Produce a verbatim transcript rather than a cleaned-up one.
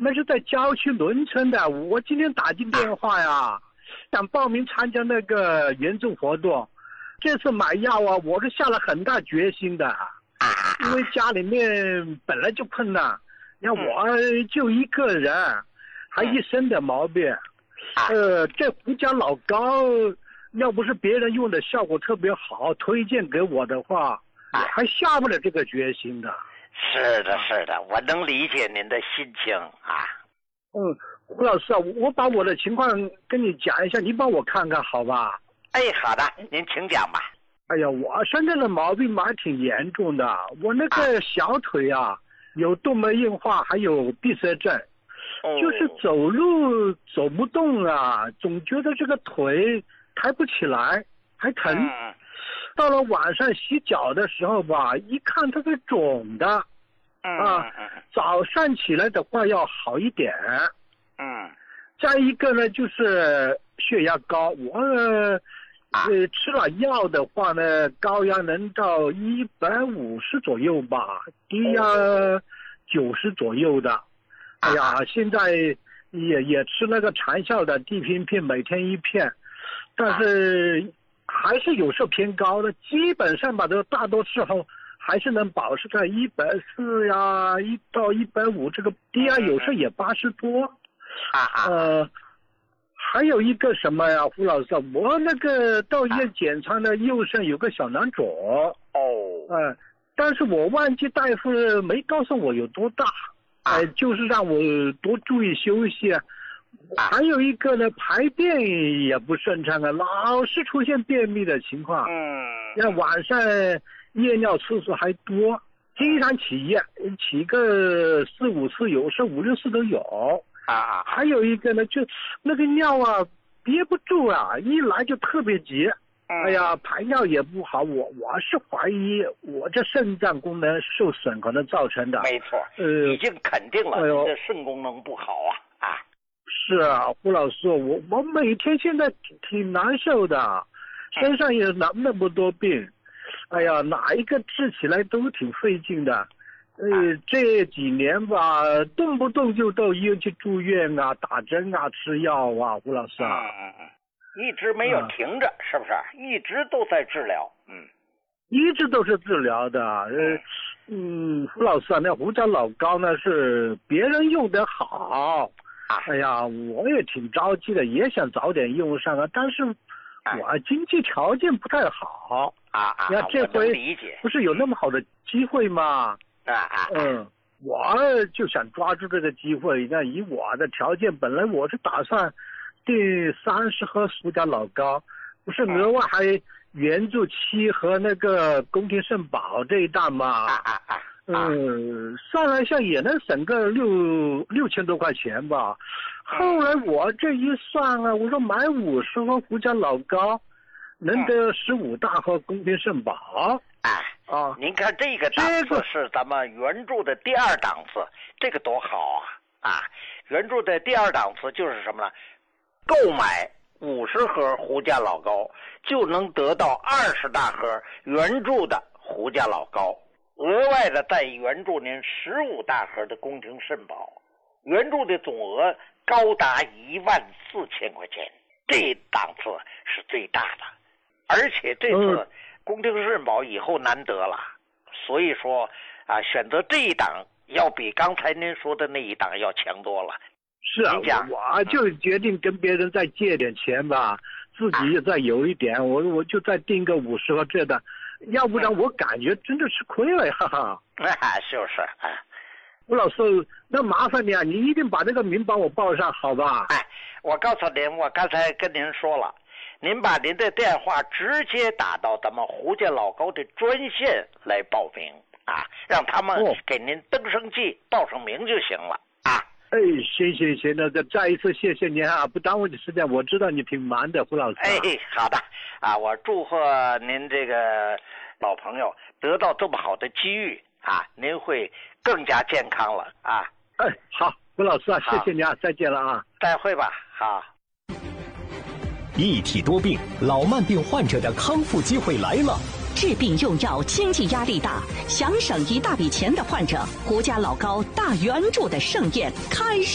那是在郊区农村的。我今天打进电话呀，想报名参加那个援助活动。这次买药啊，我是下了很大决心的，因为家里面本来就困难，那我就一个人，还一身的毛病。呃，这胡椒老膏，要不是别人用的效果特别好，推荐给我的话，我还下不了这个决心的。 是的，是的，我能理解您的心情啊。 嗯，胡老师啊，我把我的情况跟你讲一下，你帮我看看好吧？ 哎，好的，您请讲吧。 哎呀，我现在的毛病嘛还挺严重的，我那个小腿啊，有动脉硬化，还有闭塞症，哦、就是走路走不动啊，总觉得这个腿抬不起来，还疼。嗯、到了晚上洗脚的时候吧，一看它是肿的， 嗯、 啊，早上起来的话要好一点。 嗯， 再一个呢，就是血压高，我。呃呃，吃了药的话呢，高压能到一百五十左右吧，低压九十左右的。哎呀，现在也也吃那个长效的地平片，每天一片，但是还是有时候偏高的，基本上吧，都大多时候还是能保持在一百四呀，一到一百五，这个低压有时候也八十多。呃。还有一个什么呀，胡老师，我那个到医院检查呢，右肾有个小囊肿。 哦， 嗯、呃，但是我忘记大夫没告诉我有多大，哎、呃，就是让我多注意休息。还有一个呢，排便也不顺畅啊，老是出现便秘的情况。 嗯， 那晚上夜尿次数还多，经常起夜，起个四五次，有时候五六次都有。 啊， 还有一个呢，就那个尿啊憋不住啊，一来就特别急。 嗯、 哎呀，排尿也不好，我我是怀疑我这肾脏功能受损可能造成的。 没错， 呃， 已经肯定了你的肾功能不好啊啊。 是啊，胡老师，我我每天现在挺难受的，身上也那那么多病，哎呀，哪一个治起来都挺费劲的。呃，这几年吧，动不动就到医院去住院啊，打针啊，吃药啊，胡老师啊， 嗯嗯，一直没有停着，啊、是不是？一直都在治疗，嗯， 一直都是治疗的。呃，嗯，胡老师啊，那胡椒老膏呢是别人用的好， 啊、 哎呀，我也挺着急的，也想早点用上啊，但是我经济条件不太好啊啊， 你看这回不是有那么好的机会吗？ 啊啊， 嗯，我就想抓住这个机会。那以我的条件，本来我是打算订三十盒胡椒老膏，不是额外还援助七盒那个宫廷肾宝这一档嘛？ 啊啊啊！ 嗯，算了一下也能省个六六千多块钱吧。后来我这一算啊，我说买五十盒胡椒老膏，能得十五大盒宫廷肾宝。 哎。 啊， 您看这个档次是咱们援助的第二档次，这个多好啊！啊，援助的第二档次就是什么呢？购买五十盒胡椒老膏就能得到二十大盒援助的胡椒老膏，额外的再援助您十五大盒的宫廷肾宝，援助的总额高达一万四千块钱，这档次是最大的，而且这次。嗯宫廷肾宝以后难得了，所以说啊，选择这一档要比刚才您说的那一档要强多了。 是啊，我就决定跟别人再借点钱吧，嗯、自己再有一点，啊、我我就再订个五十盒这的，要不然我感觉真的吃亏了，哈哈。 啊，是不是？啊， 吴老师，那麻烦你啊，你一定把这个名帮我报上，好吧？ 哎，我告诉您，我刚才跟您说了。您把您的电话直接打到咱们胡家老高的专线来报名啊，让他们给您登上记、报上名就行了啊。 哎，行行行，那个再一次谢谢您啊，不耽误你时间，我知道你挺忙的，胡老师、啊。 哎，好的啊，我祝贺您这个老朋友得到这么好的机遇啊，您会更加健康了啊。 哎，好，胡老师啊，谢谢您啊，再见了啊， 再会吧，好。 一体多病，老慢病患者的康复机会来了。 治病用药，经济压力大，想省一大笔钱的患者，胡家老高大援助的盛宴开始。